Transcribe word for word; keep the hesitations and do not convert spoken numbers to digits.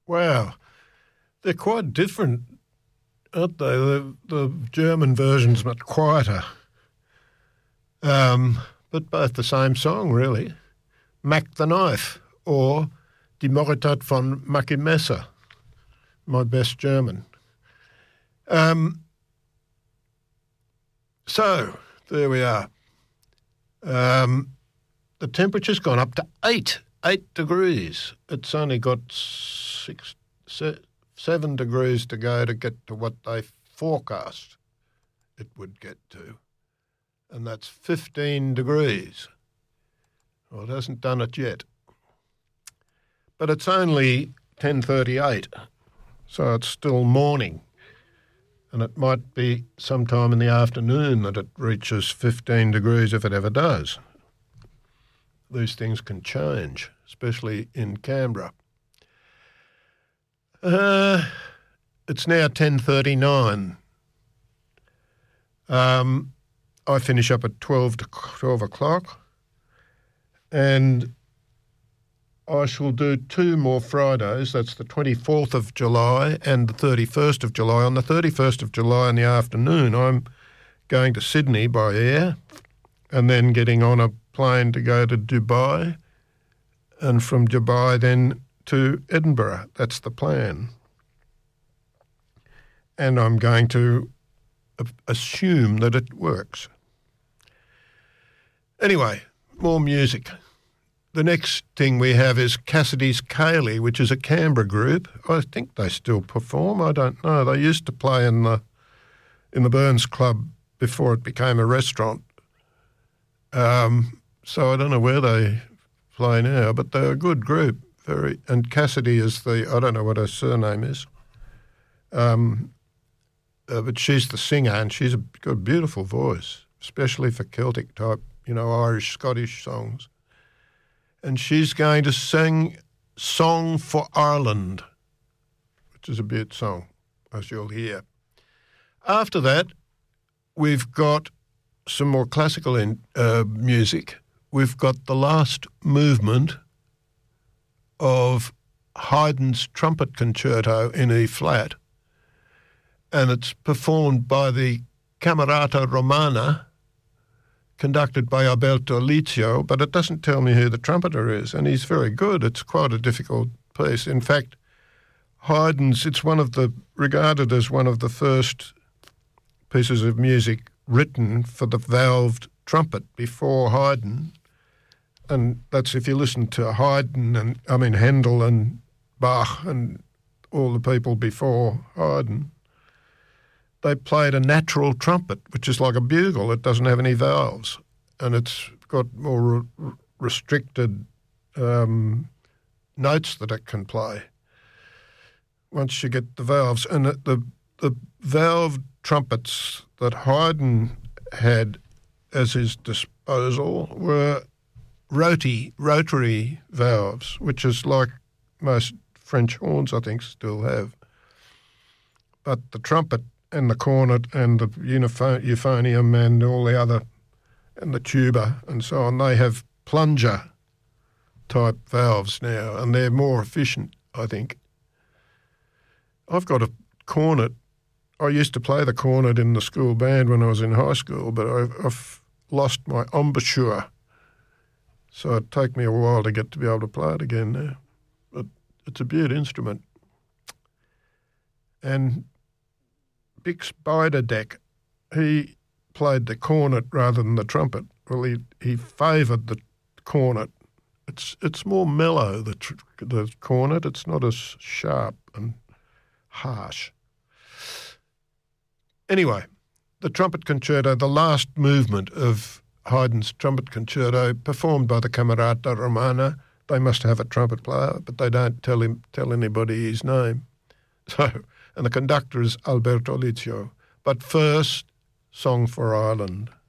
Wow. They're quite different, aren't they? The, the German version's much quieter. Um, but both the same song, really. Mack the Knife, or Die Mordtat von Mackie Messer, my best German. Um, so, there we are. Um, the temperature's gone up to eight, eight degrees. It's only got six, se- seven degrees to go to get to what they forecast it would get to. And that's fifteen degrees. Well, it hasn't done it yet. But it's only ten thirty-eight, so it's still morning. And it might be sometime in the afternoon that it reaches fifteen degrees if it ever does. These things can change, especially in Canberra. Uh, it's now ten thirty-nine. Um, I finish up at twelve to twelve o'clock, and I shall do two more Fridays. That's the twenty-fourth of July and the thirty-first of July. On the thirty-first of July in the afternoon, I'm going to Sydney by air and then getting on a plane to go to Dubai, and from Dubai then to Edinburgh. That's the plan. And I'm going to assume that it works. Anyway, more music. The next thing we have is Cassidy's Kaylee, which is a Canberra group. I think they still perform. I don't know. They used to play in the in the Burns Club before it became a restaurant. Um, so I don't know where they play now, but they're a good group. Very, and Cassidy is the, I don't know what her surname is, um, uh, but she's the singer, and she's a, got a beautiful voice, especially for Celtic type, you know, Irish, Scottish songs. And she's going to sing Song for Ireland, which is a beaut song, as you'll hear. After that, we've got some more classical in, uh, music. We've got the last movement of Haydn's Trumpet Concerto in E flat, and it's performed by the Camerata Romana, conducted by Alberto Lizio, but it doesn't tell me who the trumpeter is, and he's very good. It's quite a difficult piece. In fact, Haydn's, it's one of the, regarded as one of the first pieces of music written for the valved trumpet before Haydn. And that's if you listen to Haydn and, I mean, Handel and Bach and all the people before Haydn, they played a natural trumpet, which is like a bugle. It doesn't have any valves, and it's got more re- restricted um, notes that it can play once you get the valves. And the, the, the valved trumpets that Haydn had as his disposal were roti, rotary valves, which is like most French horns, I think, still have. But the trumpet and the cornet and the unipho- euphonium and all the other, and the tuba and so on, they have plunger-type valves now, and they're more efficient, I think. I've got a cornet. I used to play the cornet in the school band when I was in high school, but I've, I've lost my embouchure, so it'd take me a while to get to be able to play it again now. But it's a beaut instrument. And Bix Beiderbecke, he played the cornet rather than the trumpet. Well, he, he favoured the cornet. It's it's more mellow, the tr- the cornet. It's not as sharp and harsh. Anyway, the Trumpet Concerto, the last movement of Haydn's Trumpet Concerto, performed by the Camerata Romana. They must have a trumpet player, but they don't tell him tell anybody his name. So, and the conductor is Alberto Lizio. But first, Song for Ireland.